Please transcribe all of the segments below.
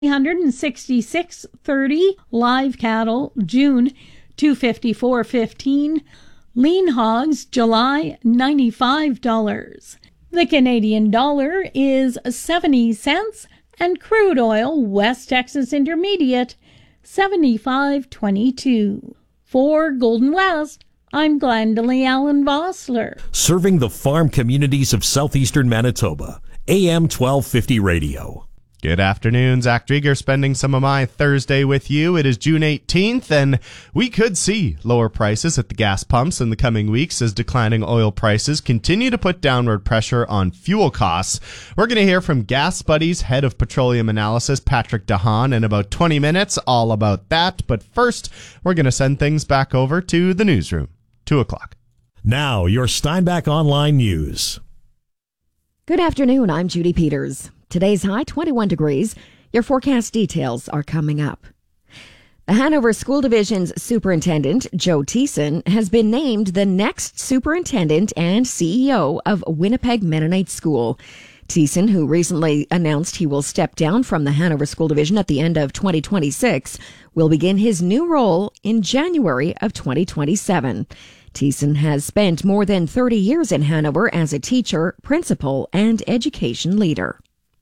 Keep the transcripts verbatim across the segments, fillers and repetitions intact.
one hundred sixty-six thirty. Live cattle, June, two fifty-four fifteen. Lean hogs, July, ninety-five dollars. The Canadian dollar is seventy cents, and crude oil, West Texas Intermediate, seventy-five twenty-two. For Golden West, I'm Glendalee Allen Vossler. Serving the farm communities of southeastern Manitoba, A M twelve fifty Radio. Good afternoon, Zach Drieger spending some of my Thursday with you. It is June eighteenth, and we could see lower prices at the gas pumps in the coming weeks as declining oil prices continue to put downward pressure on fuel costs. We're going to hear from Gas Buddies head of petroleum analysis, Patrick DeHaan, in about twenty minutes, all about that. But first, we're going to send things back over to the newsroom. Two o'clock. Now, your Steinbach Online News. Good afternoon, I'm Judy Peters. Today's high, twenty-one degrees. Your forecast details are coming up. The Hanover School Division's superintendent, Joe Thiessen, has been named the next superintendent and C E O of Winnipeg Mennonite School. Thiessen, who recently announced he will step down from the Hanover School Division at the end of twenty twenty-six, will begin his new role in January of twenty twenty-seven. Thiessen has spent more than thirty years in Hanover as a teacher, principal, and education leader.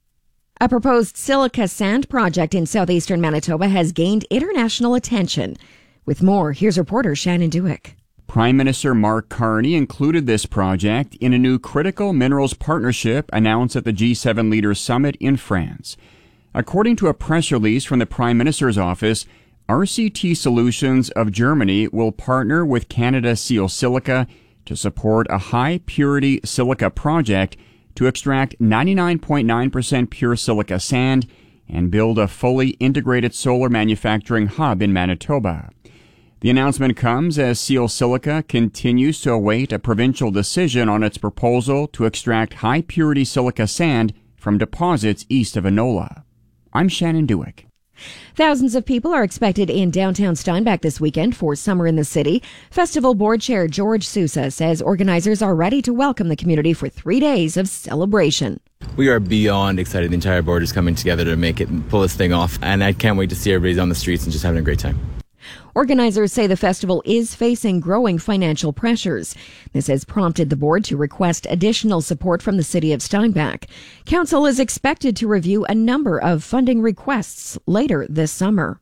A proposed silica sand project in southeastern Manitoba has gained international attention. With more, here's reporter Shannon Dewick. Prime Minister Mark Carney included this project in a new critical minerals partnership announced at the G seven Leaders Summit in France. According to a press release from the Prime Minister's office, R C T Solutions of Germany will partner with Canada Seal Silica to support a high-purity silica project to extract ninety-nine point nine percent pure silica sand and build a fully integrated solar manufacturing hub in Manitoba. The announcement comes as Seal Silica continues to await a provincial decision on its proposal to extract high-purity silica sand from deposits east of Enola. I'm Shannon Dewick. Thousands of people are expected in downtown Steinbach this weekend for Summer in the City. Festival board chair George Sousa says organizers are ready to welcome the community for three days of celebration. We are beyond excited. The entire board is coming together to make it, pull this thing off, and I can't wait to see everybody on the streets and just having a great time. Organizers say the festival is facing growing financial pressures. This has prompted the board to request additional support from the city of Steinbach. Council is expected to review a number of funding requests later this summer.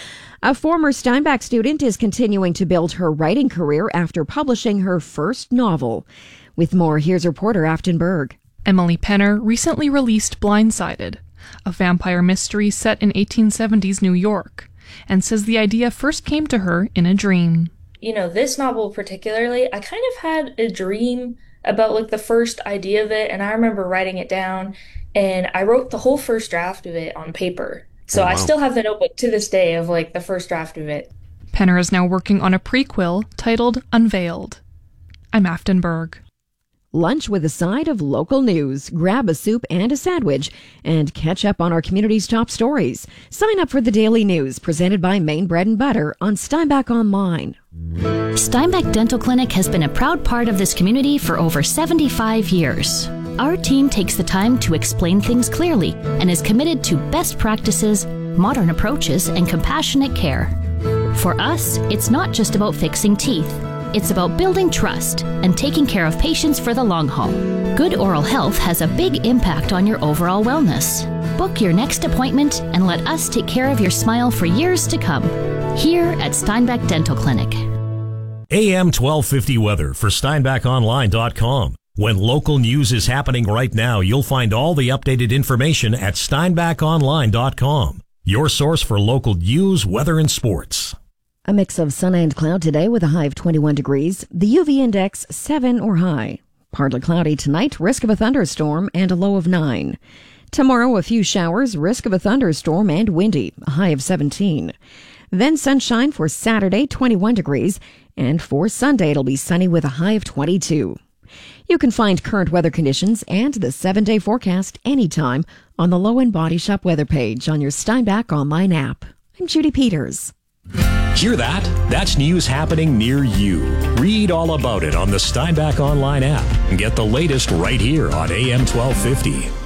A former Steinbach student is continuing to build her writing career after publishing her first novel. With more, here's reporter Afton Berg. Emily Penner recently released Blindsided, a vampire mystery set in eighteen seventies New York, and says the idea first came to her in a dream. You know, this novel particularly, I kind of had a dream about like the first idea of it, and I remember writing it down, and I wrote the whole first draft of it on paper. So oh, wow. I still have the notebook to this day of like the first draft of it. Penner is now working on a prequel titled Unveiled. I'm Afton Berg. Lunch with a side of local news. Grab a soup and a sandwich and catch up on our community's top stories. Sign up for the daily news presented by Maine Bread and Butter on Steinbach Online. Steinbach Dental Clinic has been a proud part of this community for over seventy-five years. Our team takes the time to explain things clearly and is committed to best practices, modern approaches, and compassionate care. For us, it's not just about fixing teeth. It's about building trust and taking care of patients for the long haul. Good oral health has a big impact on your overall wellness. Book your next appointment and let us take care of your smile for years to come. Here at Steinbach Dental Clinic. A M twelve fifty weather for Steinbach Online dot com. When local news is happening right now, you'll find all the updated information at Steinbach Online dot com. Your source for local news, weather, and sports. A mix of sun and cloud today with a high of twenty-one degrees. The U V index seven or high. Partly cloudy tonight, risk of a thunderstorm and a low of nine. Tomorrow, a few showers, risk of a thunderstorm and windy, a high of seventeen. Then sunshine for Saturday, twenty-one degrees. And for Sunday, it'll be sunny with a high of twenty-two. You can find current weather conditions and the seven-day forecast anytime on the Low End Body Shop weather page on your Steinbach Online app. I'm Judy Peters. Hear that? That's news happening near you. Read all about it on the Steinbach Online app and get the latest right here on A M twelve fifty.